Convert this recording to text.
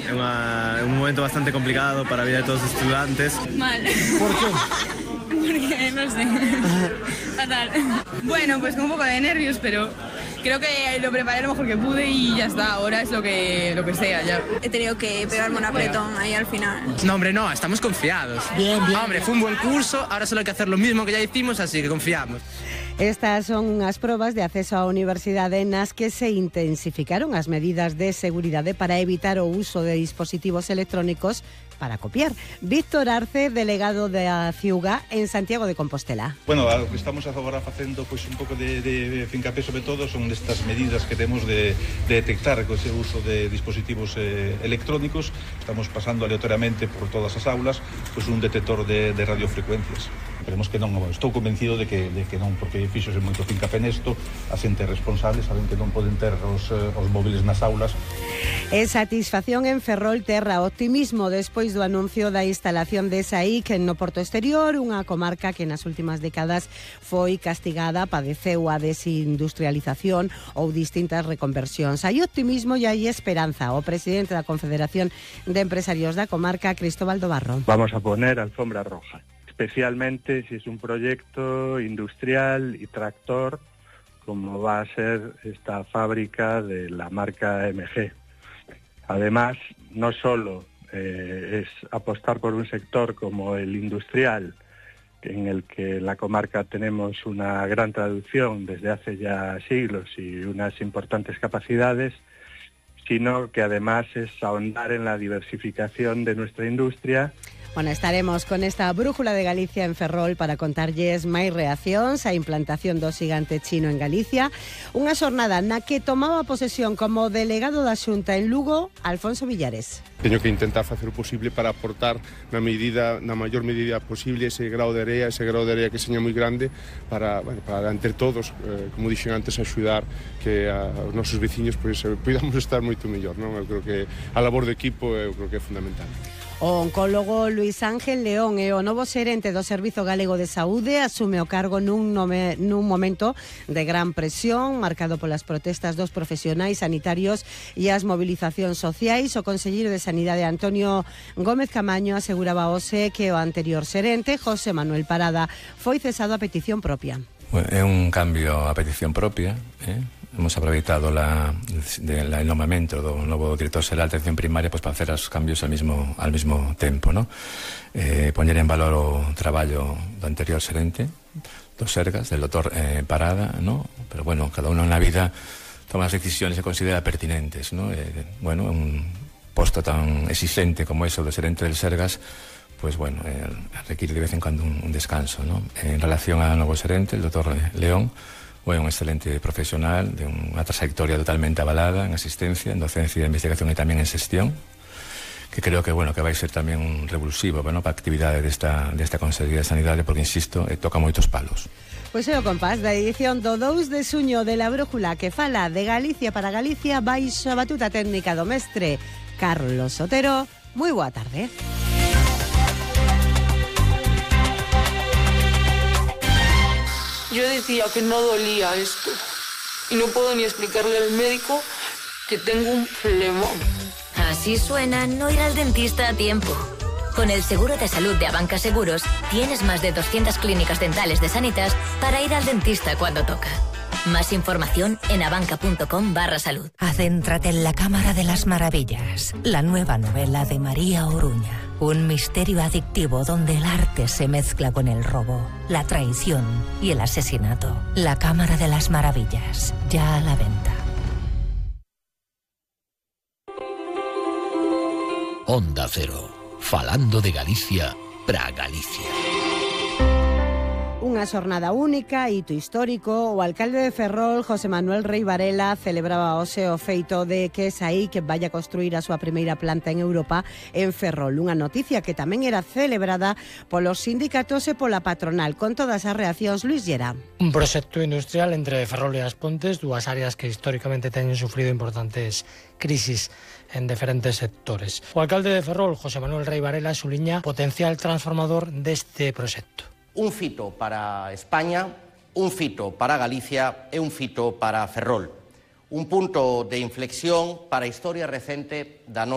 un momento bastante complicado para a vida de todos os estudantes. Mal. Por qué? Porque no sé. Fatal. Bueno, pues con un poco de nervios, pero creo que lo preparé lo mejor que pude y ya está. Ahora es lo que sea ya. He tenido que pegarme un apretón ahí al final. No, hombre, no, estamos confiados. Bien. Hombre, fue un buen curso, ahora solo hay que hacer lo mismo que ya hicimos, así que confiamos. Estas son unhas probas de acceso á universidade nas que se intensificaron as medidas de seguridade para evitar o uso de dispositivos electrónicos para copiar. Víctor Arce, delegado da CIUGA en Santiago de Compostela. Bueno, o que estamos agora facendo pois un pouco de fincapé sobre todo son destas medidas que temos de detectar co ese uso de dispositivos electrónicos. Estamos pasando aleatoriamente por todas as aulas pois un detector de radiofrecuencias. Esperemos que non, estou convencido de que non, porque fíxose moito fincapé nesto, a xente responsable saben que non poden ter os móviles nas aulas. E satisfacción en Ferrol terra optimismo despois do anuncio da instalación de SAIC no Porto Exterior, unha comarca que nas últimas décadas foi castigada, padeceu a desindustrialización ou distintas reconversións. Hai optimismo e hai esperanza. O presidente da Confederación de Empresarios da comarca, Cristóbal Dobarro. Vamos a poner alfombra roja, especialmente si es un proyecto industrial y tractor como va a ser esta fábrica de la marca MG. Además, no solo es apostar por un sector como el industrial, en el que en la comarca tenemos una gran traducción desde hace ya siglos y unas importantes capacidades, sino que además es ahondar en la diversificación de nuestra industria. Bueno, estaremos con esta brújula de Galicia en Ferrol para contarlles máis reaccións á implantación do xigante chino en Galicia. Unha xornada na que tomaba posesión como delegado da Xunta en Lugo, Alfonso Villares. Teño que intentar facer o posible para aportar na maior medida posible ese grao de area que seña moi grande para entre todos, como dixen antes, axudar que os nosos veciños podamos estar moito mellor, non? Eu creo que a labor de equipo é fundamental. O oncólogo Luís Ángel León é o novo xerente do Servizo Galego de Saúde, asume o cargo nun momento de gran presión marcado polas protestas dos profesionais sanitarios e as movilizacións sociais. O conselleiro de Sanidade Antonio Gómez Camaño aseguraba hoxe que o anterior xerente, José Manuel Parada, foi cesado a petición propia. Bueno, é un cambio a petición propia, Hemos aproveitado el nomamento do novo director xeral de atención primaria para hacer os cambios al mismo tempo, ¿no? Poñer en valor o traballo do anterior xerente dos Sergas, del doctor Parada, ¿no? Pero bueno, cada uno en la vida toma as decisións que considera pertinentes, ¿no? Bueno, un posto tan exigente como eso do xerente del Sergas, pues bueno, requiere de vez en cuando un descanso, ¿no? En relación ao novo xerente, el doctor León, un excelente profesional de unha trayectoria totalmente avalada en asistencia, en docencia e investigación e tamén en xestión, que creo que que vai ser tamén un revulsivo para a actividade desta Consellería de Sanidade, porque insisto, toca moitos palos. Pois é o compás da edición do 2 de xuño de La Brújula, que fala de Galicia para Galicia baixo a batuta técnica do mestre Carlos Otero. Moi boa tarde. Yo decía que no dolía esto y no puedo ni explicarle al médico que tengo un flemón. Así suena no ir al dentista a tiempo. Con el seguro de salud de Abanca Seguros tienes más de 200 clínicas dentales de Sanitas para ir al dentista cuando toca. Más información en abanca.com/salud. Adéntrate en la Cámara de las Maravillas, la nueva novela de María Oruña. Un misterio adictivo donde el arte se mezcla con el robo, la traición y el asesinato. La Cámara de las Maravillas, ya a la venta. Onda Cero, falando de Galicia para Galicia. Unha xornada única, hito histórico. O alcalde de Ferrol, José Manuel Rei Varela, celebraba hoxe o feito de que SAIC vaya a construir a súa primeira planta en Europa en Ferrol. Unha noticia que tamén era celebrada polos sindicatos e pola patronal. Con todas as reaccións, Luis Llera. Un proxecto industrial entre Ferrol e As Pontes, dúas áreas que históricamente teñen sufrido importantes crisis en diferentes sectores. O alcalde de Ferrol, José Manuel Rei Varela, suliña potencial transformador deste proxecto. Un fito para España, un fito para Galicia e un fito para Ferrol. Un punto de inflexión para a historia recente da